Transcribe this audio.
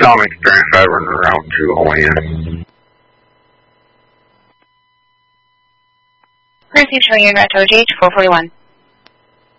Tom Experience Veteran Route 2 OAN. Receive showing in Retro GH 441.